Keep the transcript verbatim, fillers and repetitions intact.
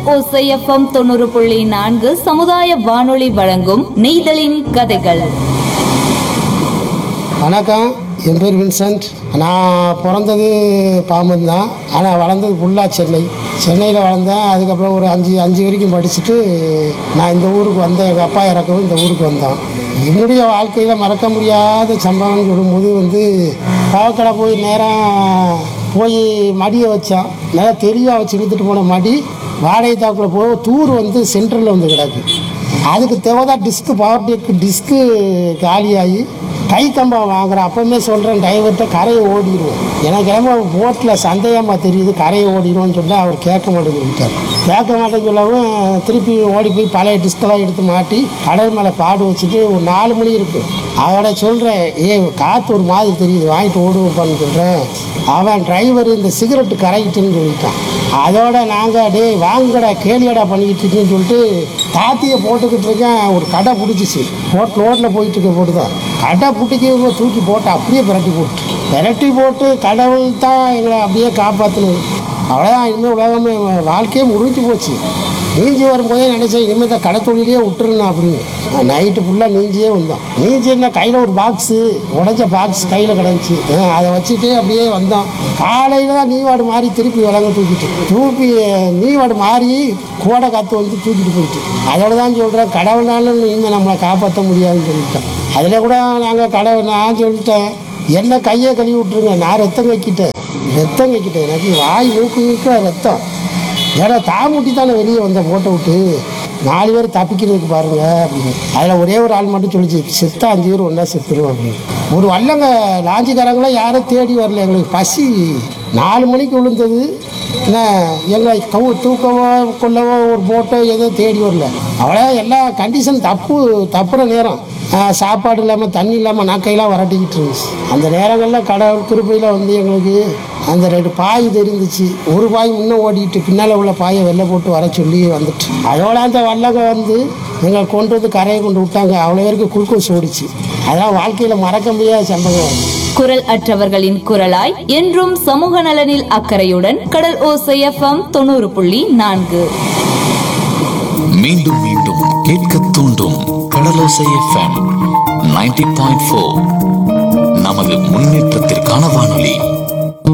ஓசை எஃப்எம் தொண்ணூறு புள்ளி நான்கு சமுதாய வானொலி வழங்கும் நெய்தலின் கதைகள். வணக்கம், என் பேர் வின்சென்ட். நான் பிறந்தது பாம்பன் தான், ஆனால் வளர்ந்தது ஃபுல்லாக சென்னை. சென்னையில் வளர்ந்தேன். அதுக்கப்புறம் ஒரு அஞ்சு அஞ்சு வரைக்கும் படிச்சுட்டு நான் இந்த ஊருக்கு வந்தேன். எங்கள் அப்பா இறக்கவும் இந்த ஊருக்கு வந்தோம். என்னுடைய வாழ்க்கையில் மறக்க முடியாத சம்பவம்னு சொல்லும்போது வந்து பாவக்கடை போய் நேரம் போய் மடியை வச்சோம். நல்லா தெளிவாக வச்சு இழுத்துட்டு போன மடி வாடகை தாக்கில் போய் தூர் வந்து சென்டரில் வந்து கிடக்கு. அதுக்கு தேவைதா டிஸ்க்கு பவர் டேக்கு டிஸ்க்கு காலியாகி கை கம்பம் வாங்குறேன். அப்போவுமே சொல்கிறேன் டிரைவர்கிட்ட கரையை ஓடிடுவோம், எனக்கு கிளம்ப போட்டில் சந்தேகமாக தெரியுது கரையை ஓடிடுவோன்னு சொன்னால் அவர் கேட்க மாட்டேங்கிட்டார். கேட்க மாட்டேன்னு சொல்லவும் திருப்பி ஓடி போய் பழைய டிஸ்கெல்லாம் எடுத்து மாட்டி கடல் மேலே பாடு வச்சுட்டு ஒரு நாலு மணி இருக்குது. அதோட சொல்கிறேன், ஏ காற்று ஒரு மாதிரி தெரியுது வாங்கிட்டு ஓடுவோப்பான்னு சொல்கிறேன். அவன் டிரைவர் இந்த சிகரெட்டு கரைக்கிட்டுன்னு சொல்லிட்டான். அதோட நாங்கள் டே வாங்கடா கேலியடா பண்ணிக்கிட்டு இருக்கேன்னு சொல்லிட்டு தாத்தியை போட்டுக்கிட்டு இருக்கேன். ஒரு கடை பிடிச்சிச்சு, போட் ரோட்டில் போயிட்டு இருக்க போட்டு தான் கடை பிடிக்க தூக்கி போட்டு அப்படியே பிரட்டி போட்டு பிரட்டி போட்டு கடவுள் தான் எங்களை அப்படியே காப்பாற்றணும். அவ்வளோதான், இனிமேல் உலகமே வாழ்க்கையே முடிஞ்சு போச்சு. நீஞ்சி வரும்போதே நினச்சேன் இனிமேல் தான் கடை தொழிலே விட்டுருணும் அப்படின்னு. நைட்டு ஃபுல்லாக நீஞ்சியே வந்தோம். நீஞ்சின்னா கையில் ஒரு பாக்ஸு உடஞ்ச பாக்ஸ் கையில் கிடந்துச்சு, அதை வச்சுட்டு அப்படியே வந்தோம். காலையில் தான் நீவாடு மாறி திருப்பி விலங்க தூக்கிட்டு தூக்கி நீவாடு மாறி கோடை காற்று வந்து தூக்கிட்டு போயிட்டு. அதோட தான் சொல்கிறேன், கடவுள்னாலும் இனிமேல் நம்மளை காப்பாற்ற முடியாதுன்னு சொல்லிட்டேன். அதில் கூட நாங்கள் கடவுள் நான் சொல்லிட்டேன், என்ன கையை கழுவி விட்டுருங்க, நான் ரத்தம் வைக்கிட்டேன் ரத்தம் வைக்கிட்டேன் எனக்கு வாய் மூக்கு இருக்கிற ரத்தம். ஏன்னா தாமுட்டி தானே வெளியே வந்த போட்டோ விட்டு நாலு பேர் தப்பிக்கிறதுக்கு பாருங்க அப்படின்னு. அதில் ஒரே ஒரு ஆள் மட்டும் சொல்லிச்சு, செத்தா அஞ்சு பேர் ஒன்றா செத்துருவோம் அப்படின்னு. ஒரு வல்லங்க லாஞ்சிக்காரங்களாம் யாரும் தேடி வரல, எங்களுக்கு பசி. நாலு மணிக்கு விழுந்தது, என்ன எங்களை கவு தூக்கவோ கொள்ளவோ ஒரு போட்டோ ஏதோ தேடி வரல. அவ்வளோ எல்லா கண்டிஷன் தப்பு தப்புற நேரம். சாப்பாடு இல்லாமல் தண்ணி இல்லாமல் நாக்கையெல்லாம் வரட்டிக்கிட்டு இருந்துச்சு. அந்த நேரங்களில் கடவுள் கிருப்பையில் வந்து எங்களுக்கு அந்த ரெண்டு பாய் தெரிஞ்சிச்சு. ஒரு பாய் முன்னே ஓடிட்டு பின்னால் உள்ள பாயை வெளில போட்டு வர சொல்லி வந்துட்டு அதோட அந்த வல்லங்க வந்து எங்களை கொண்டு வந்து கரையை கொண்டு விட்டாங்க. அவ்வளோ பேருக்கு குளுக்கோஸ் ஓடிச்சு. அதான் வாழ்க்கையில் மறக்க முடியாத சம்பவம். குரல் அற்றவர்களின் குரலாய் என்றும் சமூக நலனில் அக்கறையுடன் கடல் ஓசை எஃப்எம் தொண்ணூறு புள்ளி நான்கு. மீண்டும் மீண்டும் கேட்க தூண்டும் கடலோசை எஃப்எம் தொண்ணூறு புள்ளி நான்கு. நமது முன்னேற்றத்திற்கான வானொலி.